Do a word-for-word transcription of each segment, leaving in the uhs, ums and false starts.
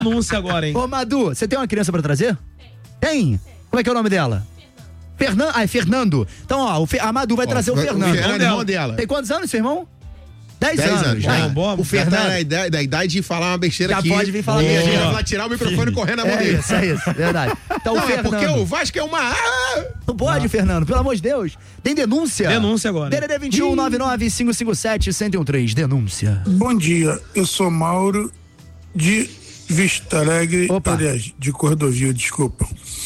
denúncia agora, hein? Ô, Madu, você tem uma criança pra trazer? Tem? Como é que é o nome dela? Fernando. Ah, é Fernando. Então, ó, o Fe... a Madu vai ó, trazer o Fernando. O Fernando é irmão dela. Tem quantos anos, seu irmão? Dez, Dez anos. anos. Ah, bom, bom, o Fernando tá na idade, da idade de falar uma besteira já aqui. Já pode vir falar besteira. besteira. Vai tirar o microfone correndo na mão é dele. Isso, é isso, verdade. Então, não, o Fernando. é porque o Vasco é uma... Não pode, não. Fernando, pelo amor de Deus. Tem denúncia? Denúncia agora. D D D vinte e um, nove nove cinco cinco sete, um zero um três. Denúncia. Bom dia, eu sou Mauro de Vista Alegre, Opa. aliás, de Cordovil, desculpa.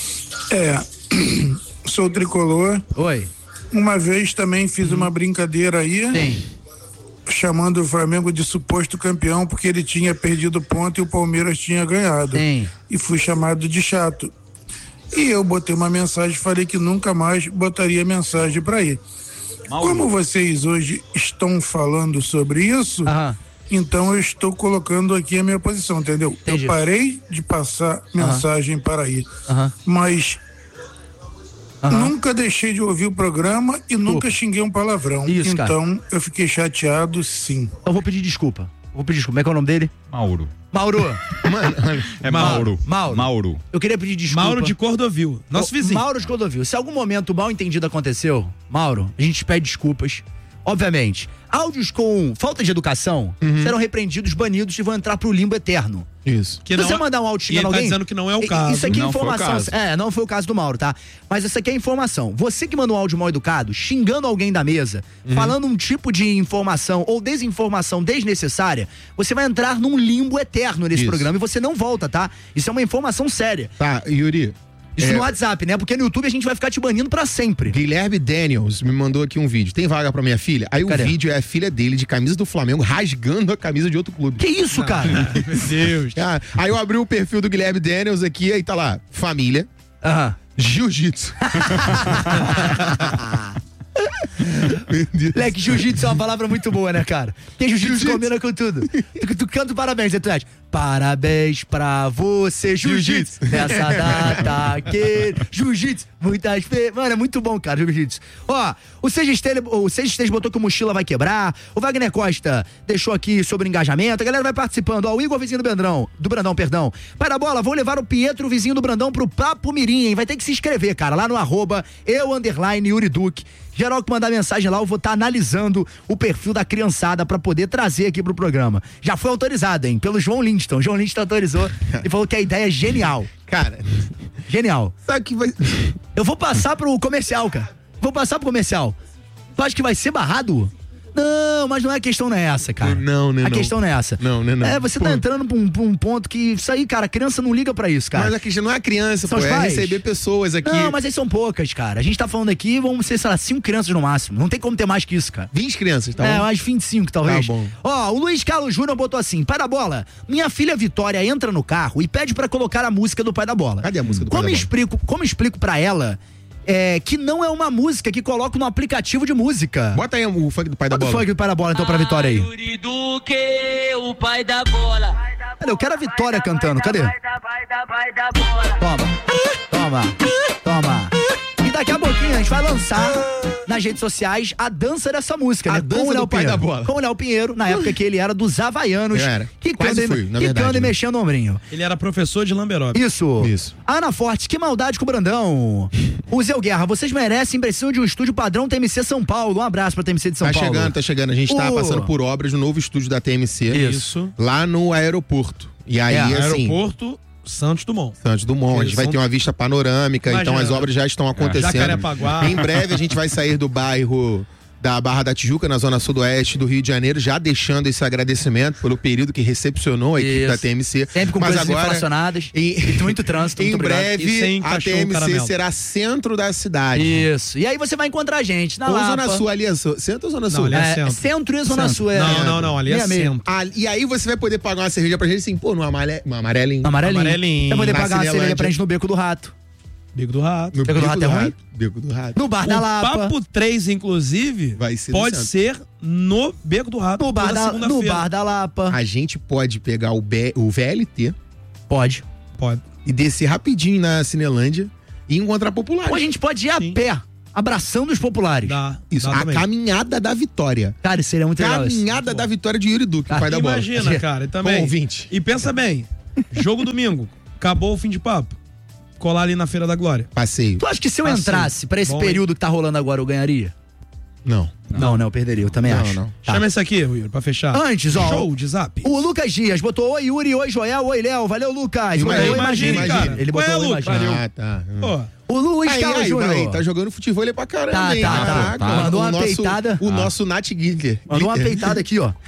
É, sou tricolor. Oi. Uma vez também fiz uhum. uma brincadeira aí. Sim. Chamando o Flamengo de suposto campeão porque ele tinha perdido ponto e o Palmeiras tinha ganhado. Sim. E fui chamado de chato. E eu botei uma mensagem, falei que nunca mais botaria mensagem para ir. Mauro. Como vocês hoje estão falando sobre isso, Aham. então eu estou colocando aqui a minha posição, entendeu? Entendi. Eu parei de passar mensagem Aham. para ir, Aham. mas Aham. nunca deixei de ouvir o programa e nunca Ufa. xinguei um palavrão. Isso, então cara. eu fiquei chateado, sim. Então vou pedir desculpa. Vou pedir desculpa. Como é que é o nome dele? Mauro. Mauro. Mano, é Mauro. Mauro. Mauro. Eu queria pedir desculpa. Mauro de Cordovil, nosso vizinho. Mauro de Cordovil. Se algum momento mal entendido aconteceu, Mauro, a gente pede desculpas. Obviamente, áudios com falta de educação uhum. serão repreendidos, banidos e vão entrar pro limbo eterno. Isso. Se você mandar um áudio xingando alguém... Tá dizendo que não é o caso. Isso aqui é não informação. É, não foi o caso do Mauro, tá? Mas isso aqui é informação. Você que manda um áudio mal educado, xingando alguém da mesa, uhum. falando um tipo de informação ou desinformação desnecessária, você vai entrar num limbo eterno nesse isso. programa e você não volta, tá? Isso é uma informação séria. Tá, Yuri... Isso é... no WhatsApp, né? Porque no YouTube a gente vai ficar te banindo pra sempre. Guilherme Daniels me mandou aqui um vídeo. Tem vaga pra minha filha? Aí Cadê? O vídeo é a filha dele de camisa do Flamengo rasgando a camisa de outro clube. Que isso, cara? Meu Deus. Ah, aí eu abri o perfil do Guilherme Daniels aqui, aí tá lá, família, Aham. jiu-jitsu. Leque, jiu-jitsu é uma palavra muito boa, né, cara? Porque jiu-jitsu jiu combina com tudo. Tu, tu canta parabéns, tu acha? Parabéns pra você, jiu-jitsu. Nessa data que... Jiu-jitsu, muitas vezes... Mano, é muito bom, cara, jiu-jitsu. Ó, o Seja Esteja, o Seja Esteja botou que o mochila vai quebrar. O Wagner Costa deixou aqui sobre engajamento. A galera vai participando. Ó, o Igor, vizinho do Brandão. Do Brandão, perdão. Pai da bola, vou levar o Pietro, vizinho do Brandão, pro Papo Mirim, hein? Vai ter que se inscrever, cara, lá no arroba eu, underline, Yuri Duque. Geral que mandar mensagem lá, eu vou estar tá analisando o perfil da criançada pra poder trazer aqui pro programa. Já foi autorizado, hein? Pelo João Lindston. João Lindston autorizou e falou que a ideia é genial. Cara, genial. Sabe que vai... Eu vou passar pro comercial, cara. Vou passar pro comercial. Tu acha que vai ser barrado? Não, mas não é a questão não é essa, cara. Não, não, A não. questão não é essa. Não, não, não. É, você Pô. tá entrando pra um, pra um ponto que isso aí, cara, a criança não liga pra isso, cara. Mas a questão não é a criança, São pô, os é pais. receber pessoas aqui. Não, mas aí são poucas, cara. A gente tá falando aqui, vamos ser, sei lá, cinco crianças no máximo. Não tem como ter mais que isso, cara. vinte crianças, tá É, bom? mais vinte e cinco, talvez. Tá bom. Ó, o Luiz Carlos Júnior botou assim: Pai da bola, minha filha Vitória entra no carro e pede pra colocar a música do Pai da bola. Cadê a música do como Pai da Bola? explico, Como explico pra ela é, que não é uma música que coloca no aplicativo de música? Bota aí o funk do Pai da Bota Bola. o funk do Pai da Bola, então, pra Vitória aí. Yuri Duque, o pai da bola. Cadê? Eu quero a Vitória cantando, cadê? Toma, toma, toma. E daqui a pouquinho a gente vai lançar nas redes sociais a dança dessa música, A né? dança Com o Léo do Pai Pinheiro. da Bola. Com o Léo Pinheiro, na época que ele era dos Havaianos. Eu era. Que Quase quando fui, na que verdade, quando né? mexia no ombrinho. Ele era professor de Lamberob. Isso. Isso. Ana Forte, que maldade com o Brandão. O Zé Guerra, vocês merecem, precisam de um estúdio padrão T M C São Paulo. Um abraço pra T M C de São Tá Paulo. chegando, tá chegando. A gente tá O- passando por obras no novo estúdio da T M C. Isso. Lá no aeroporto. E aí, É, assim... Aeroporto Santos Dumont. Santos Dumont, a gente vai ter uma vista panorâmica, Imagina. então as obras já estão acontecendo. Jacarepaguá. Em breve a gente vai sair do bairro da Barra da Tijuca, na zona sudoeste do Rio de Janeiro, já deixando esse agradecimento pelo período que recepcionou a equipe Isso. da T M C. Sempre com Mas coisas agora, inflacionadas. em, E muito trânsito, em muito obrigado. E breve sem a cachorro T M C caramelo. será centro da cidade. Isso. E aí você vai encontrar a gente na Ou Lapa. Zona Sul, ali é Sul. Centro ou Zona Sul? ali é É, centro. centro e Zona Centro. Sul. É, Não, não, não, ali é meia meia. centro. Ah, e aí você vai poder pagar uma cerveja pra gente assim, pô, no amare... no amarelinho. Amarelinho. Amarelinho. Vai poder Na pagar uma cerveja Cinelândia. pra gente no Beco do Rato. Bico do Rato. No Beco do Rato é ruim? Beco do Rato. No Bar da O Lapa. Papo três, inclusive, Vai ser no pode centro. ser no Beco do Rato. No bar, toda da, no segunda-feira. bar da Lapa. A gente pode pegar o, B... o V L T Pode. Pode. e descer rapidinho na Cinelândia e encontrar populares. Ou a gente pode ir a Sim. pé, abraçando os populares. Dá. Isso, dá a também. caminhada da vitória. Cara, isso seria muito legal. isso. Caminhada da vitória de Yuri Duque, Ah, o pai da bola. Imagina, cara, e também. Com ouvinte. E pensa bem, Jogo domingo. Acabou o fim de papo. Colar ali na Feira da Glória. Passeio. Tu acha que se eu Passeio. entrasse pra esse Bom, período que tá rolando agora, eu ganharia? Não. Não, não, eu perderia, eu também Não, acho. não. Tá. Chama esse aqui, Yuri, pra fechar. Antes, ó. Show de zap. O Lucas Dias botou oi Yuri, oi Joel, oi Léo, valeu Lucas. Botou, Imagina, oi, imagina, cara. Ele botou Qual é, oi, Lucas? imagina. Ah, tá. Pô, O Luiz Aí, Carlos aí, Júnior. aí, tá jogando futebol pra caramba, Tá, hein? tá, tá. Caraca, Tá. Mandou o uma nosso, peitada. O nosso Nat Glitter. Mandou uma Glitter. peitada aqui, ó.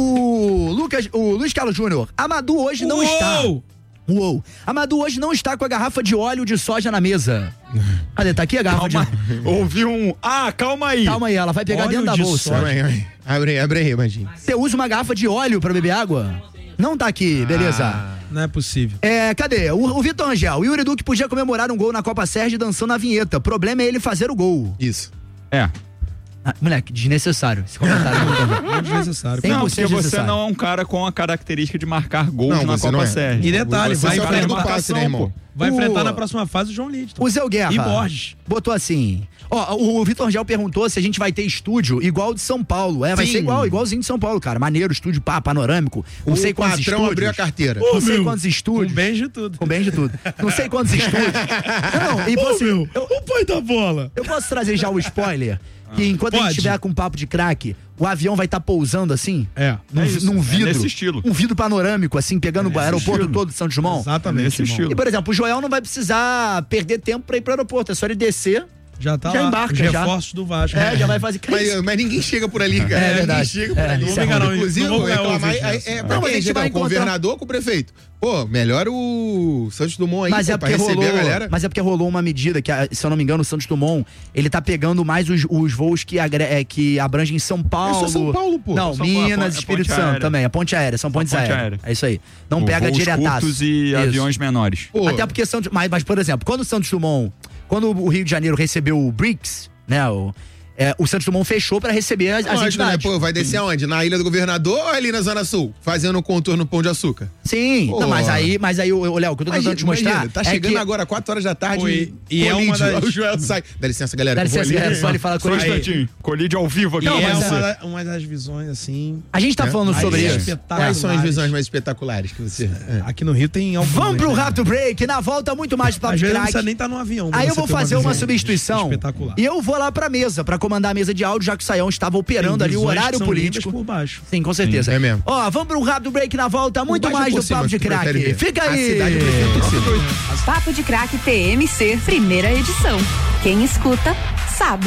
O Lucas, o Luiz Carlos Júnior. Amadou hoje não está. Uou! Uou. Amadou hoje não está com a garrafa de óleo de soja na mesa. Cadê? Tá aqui a garrafa Calma. de... Ouvi um. Ah, calma aí. Calma aí, ela vai pegar Óleo dentro da de bolsa. soja. Abre aí, abre aí, abre aí, imagina. Você usa uma garrafa de óleo pra beber água? Não tá aqui, beleza. Não é possível. É, cadê? O, o Vitor Angel. O Yuri Duque podia comemorar um gol na Copa Sérgio dançando a vinheta. O problema é ele fazer o gol. Isso. É. Ah, moleque, desnecessário esse comentário. Não é desnecessário. Tem Não, você porque você desnecessário. não é um cara com a característica de marcar gols Não, na você não Copa é. Sérgio. E detalhe, Você vai só enfrentar, pega o passe, né, irmão? vai O- enfrentar na próxima fase o João Lidton. O Zé Guerra E Borges. botou assim. Ó, o, o Vitor Angel perguntou se a gente vai ter estúdio igual o de São Paulo. É, vai Sim. ser igual, igualzinho de São Paulo, cara. Maneiro, estúdio pá, panorâmico. Não O sei quantos patrão estúdios. abriu a carteira. Não Ô, sei meu, quantos Com estúdios. bens de tudo. Com bem de tudo. Não sei quantos estúdios. Não, e Ô, você, meu, eu, o pai da bola. eu posso trazer já o spoiler? Que enquanto a gente Pode. estiver com papo de craque, o avião vai estar pousando assim? É. Num, É isso, num é vidro. nesse estilo. Um vidro panorâmico, assim, pegando o aeroporto estilo. todo de Santos Dumont. Exatamente. Nesse irmão. estilo. E, por exemplo, o Joel não vai precisar perder tempo pra ir pro aeroporto. É só ele descer. Já tá Já lá. embarca, Os já. reforços do Vasco. É, já vai fazer. Mas, mas ninguém chega por ali, cara. É verdade. Ninguém chega por É, ali. isso é ruim. Não, Inclusive, não vou ganhar reclamar, ouvir é, disso. é, Não, pra mas a quem? gente vai Com o encontrar- governador, com o prefeito. Pô, melhor o Santos Dumont aí, Mas pô, é, pra porque receber rolou, a galera. mas é porque rolou uma medida que, a- se eu não me engano, o Santos Dumont, ele tá pegando mais os, os voos que, agre- é, que abrangem São Paulo. É só São Paulo, pô. Não, São Paulo, é Minas, pon- é Espírito ponte Santo aérea. também. É ponte aérea, são pontes ponte aéreas. aérea. É isso aí. Não Com pega voos diretaço. curtos e Isso. aviões menores. Pô, Até porque Santos, mas, mas, por exemplo, quando o Santos Dumont, quando o Rio de Janeiro recebeu o BRICS, né, o, é, o Santos Dumont fechou pra receber as, as lógico, né? entidades. Pô, vai descer aonde? Na Ilha do Governador ou ali na Zona Sul? Fazendo um contorno Pão de Açúcar? Sim, Pô. não, mas aí, mas aí, o Léo, o que eu tô tentando te mostrar Imagina, tá é chegando que... agora, quatro horas da tarde. Pô, e- e é colide, uma das- O Joel sai. Dá licença, galera. Dá que eu vou licença, ali. galera, só ele fala Só um coisa. instantinho. Colide ao vivo aqui. E Não, é mas uma, é- da- uma das visões, assim. A gente tá É? falando Aí sobre é. isso. espetaculares. Quais são as visões mais espetaculares que você... é. Aqui no Rio tem algumas. Vamos pro né? rápido break, na volta muito mais de papo Às de vezes não craque. precisa nem estar no avião. pra Aí eu você vou ter fazer uma visão substituição Espetacular. e eu vou lá pra mesa, pra comandar a mesa de áudio, já que o Saião estava operando Tem ali o visões horário que são lindas político. por baixo. Sim, com certeza. Sim, é mesmo. Ó, vamos pro rápido break na volta, muito baixo mais ou do por cima, papo de tu prefere craque. ver? Fica A aí. cidade prefere por cima. Papo de Craque T M C, primeira edição. Quem escuta, sabe.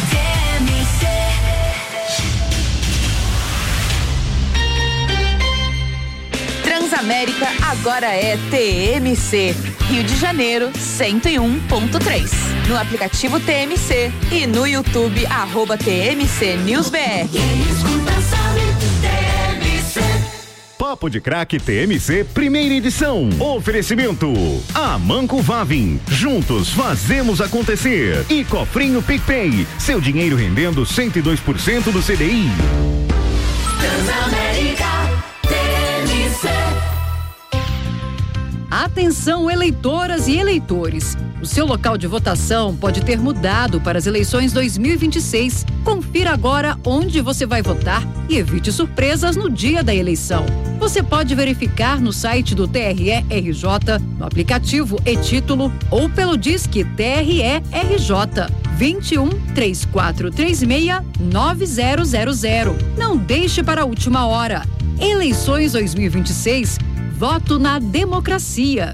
Transamérica agora é T M C. Rio de Janeiro, cento e um ponto três. No aplicativo T M C e no YouTube, arroba T M C News B R. Papo de Craque T M C, primeira edição. Oferecimento: Amanco Vavin. Juntos fazemos acontecer. E Cofrinho PicPay. Seu dinheiro rendendo cento e dois por cento do C D I. Atenção, eleitoras e eleitores. O seu local de votação pode ter mudado para as eleições dois mil e vinte e seis. Confira agora onde você vai votar e evite surpresas no dia da eleição. Você pode verificar no site do T R E R J, no aplicativo e-Título ou pelo Disque T R E R J vinte e um, três quatro três seis, nove zero zero zero. Não deixe para a última hora. Eleições dois mil e vinte e seis. Voto na democracia.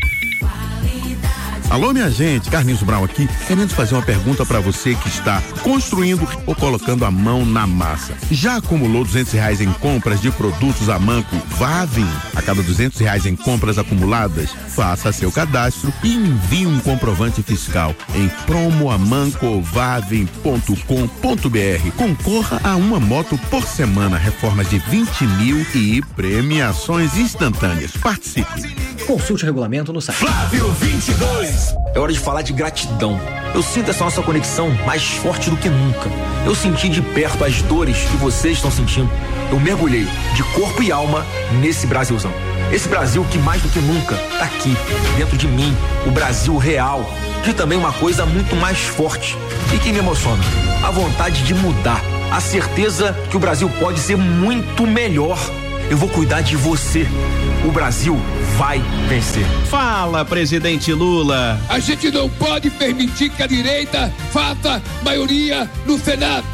Alô, minha gente, Carlinhos Brown aqui, querendo fazer uma pergunta para você que está construindo ou colocando a mão na massa. Já acumulou duzentos reais em compras de produtos Amanco Vavin? A cada duzentos reais em compras acumuladas, faça seu cadastro e envie um comprovante fiscal em promoamancovavin ponto com ponto br. Concorra a uma moto por semana, reformas de vinte mil e premiações instantâneas. Participe. Consulte o regulamento no site. Flávio vinte e dois. É hora de falar de gratidão. Eu sinto essa nossa conexão mais forte do que nunca. Eu senti de perto as dores que vocês estão sentindo. Eu mergulhei de corpo e alma nesse Brasilzão. Esse Brasil que mais do que nunca tá aqui, dentro de mim, o Brasil real. De também uma coisa muito mais forte e que me emociona. A vontade de mudar. A certeza que o Brasil pode ser muito melhor. Eu vou cuidar de você. O Brasil vai vencer. Fala, presidente Lula. A gente não pode permitir que a direita faça maioria no Senado.